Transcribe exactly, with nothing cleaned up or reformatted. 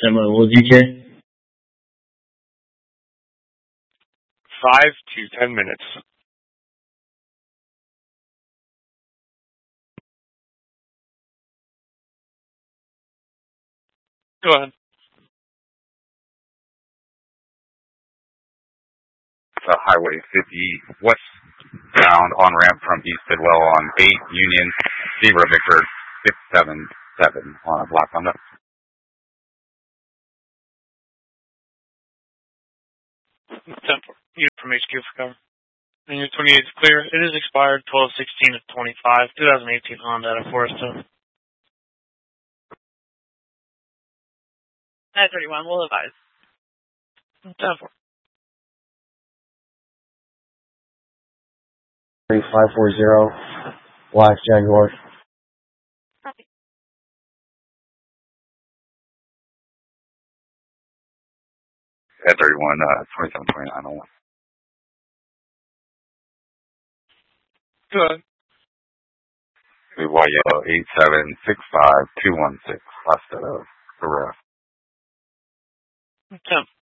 Semi, what was D K? Five to ten minutes. Go ahead. Uh, Highway fifty westbound on ramp from East Bidwell on eight Union, Zebra Victor six seven seven on a black Honda. ten four. You from H Q for cover. And your twenty-eight is clear. It is expired twelve sixteen of twenty-five, twenty eighteen Honda at Foresta. nine thirty-one, we'll advise. ten four. five four zero, black Jaguar. Copy. At thirty-one, uh, twenty-seven twenty-nine on one. Go ahead. Y L eight seven six five two one six, last set of the ref. ten.